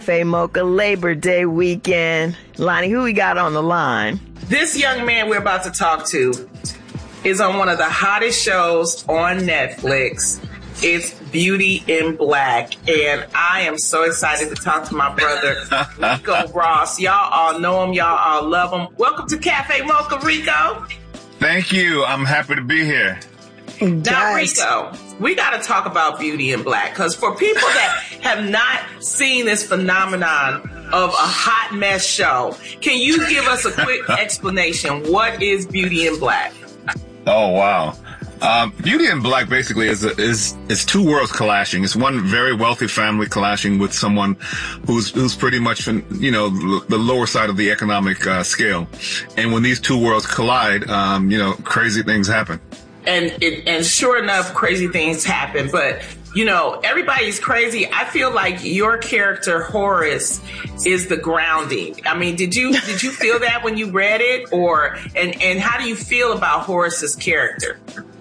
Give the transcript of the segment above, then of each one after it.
Cafe Mocha Labor Day weekend. Lonnie, who we got on the line? This young man we're about to talk to is on one of the hottest shows on Netflix. It's Beauty in Black. And I am so excited to talk to my brother, Rico Ross. Y'all all know him. Y'all all love him. Welcome to Cafe Mocha, Rico. Thank you. I'm happy to be here. Now, Rico, we got to talk about Beauty in Black, because for people that have not seen this phenomenon of a hot mess show, can you give us a quick explanation? What is Beauty in Black? Oh, wow. Beauty in Black basically is two worlds clashing. It's one very wealthy family clashing with someone who's pretty much, the lower side of the economic scale. And when these two worlds collide, crazy things happen. And sure enough, crazy things happen. But, everybody's crazy. I feel like your character, Horace, is the grounding. I mean, did you feel that when you read it? And how do you feel about Horace's character?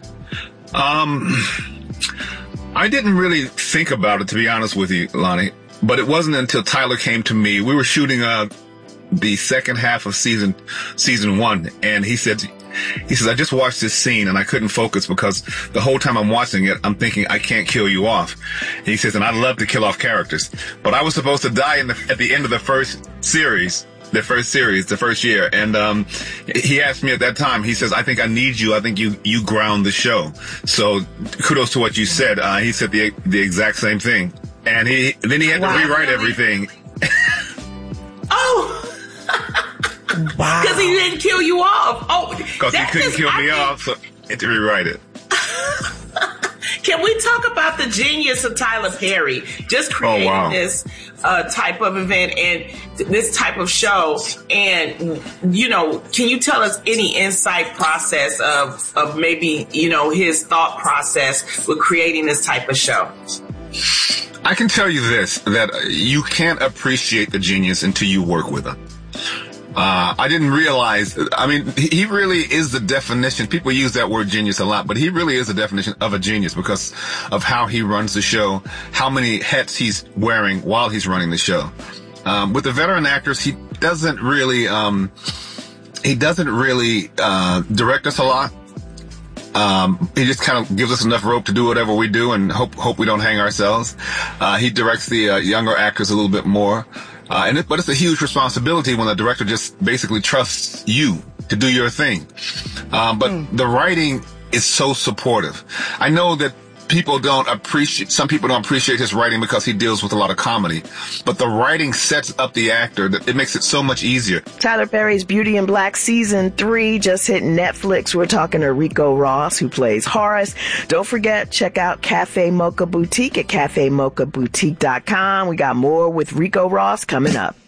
I didn't really think about it, to be honest with you, Lonnie. But it wasn't until Tyler came to me. We were shooting the second half of season one, and he says, I just watched this scene and I couldn't focus because the whole time I'm watching it, I'm thinking I can't kill you off. And he says, and I love to kill off characters, but I was supposed to die at the end of the first year. And, he asked me at that time, he says, I think I need you. I think you ground the show. So kudos to what you said. He said the exact same thing. And then he had to rewrite everything. Oh! Wow. Because he didn't kill you off. Oh, because he couldn't kill me off, so he had to rewrite it. Can we talk about the genius of Tyler Perry just creating this type of event and this type of show? And, can you tell us any insight process of maybe, his thought process with creating this type of show? I can tell you this, that you can't appreciate the genius until you work with him. I didn't realize, he really is the definition. People use that word genius a lot, but he really is the definition of a genius because of how he runs the show, how many hats he's wearing while he's running the show. With the veteran actors, he doesn't really direct us a lot. He just kind of gives us enough rope to do whatever we do and hope we don't hang ourselves. He directs the younger actors a little bit more. But it's a huge responsibility when the director just basically trusts you to do your thing. But the writing is so supportive. I know that some people don't appreciate his writing because he deals with a lot of comedy, but the writing sets up the actor that it makes it so much easier. Tyler Perry's Beauty in Black season 3 just hit Netflix. We're talking to Rico Ross, who plays Horace. Don't forget, check out Cafe Mocha Boutique at cafemochaboutique.com. We got more with Rico Ross coming up.